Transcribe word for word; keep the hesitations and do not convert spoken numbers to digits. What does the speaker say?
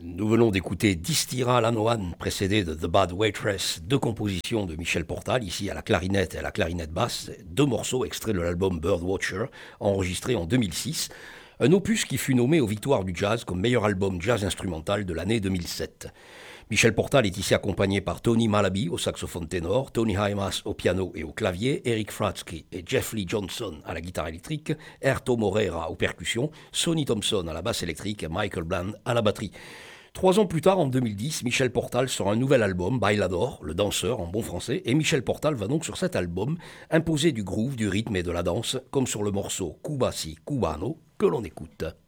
Nous venons d'écouter Distira Lanoan, précédé de The Bad Waitress, deux compositions de Michel Portal, ici à la clarinette et à la clarinette basse, deux morceaux extraits de l'album Birdwatcher, enregistré en deux mille six, un opus qui fut nommé aux Victoires du Jazz comme meilleur album jazz instrumental de l'année deux mille sept. Michel Portal est ici accompagné par Tony Malaby au saxophone ténor, Tony Hymas au piano et au clavier, Eric Fratsky et Jeff Lee Johnson à la guitare électrique, Erto Moreira aux percussions, Sonny Thompson à la basse électrique et Michael Bland à la batterie. Trois ans plus tard, en deux mille dix, Michel Portal sort un nouvel album, Bailador, le danseur en bon français, et Michel Portal va donc sur cet album imposer du groove, du rythme et de la danse, comme sur le morceau Cuba Si Cubano que l'on écoute.